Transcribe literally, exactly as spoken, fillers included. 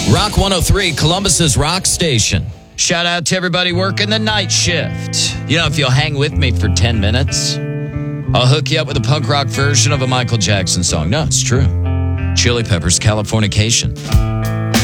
Rock one oh three, Columbus's rock station. Shout out to everybody working the night shift. You know, if you'll hang with me for ten minutes, I'll hook you up with a punk rock version of a Michael Jackson song. No, it's true. Chili Peppers, Californication.